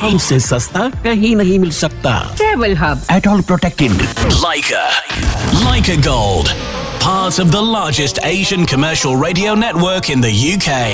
हमसे सस्ता कहीं नहीं मिल सकता। Travel Hub. Atoll protected. Leica Gold, part of the largest Asian commercial radio network in the UK.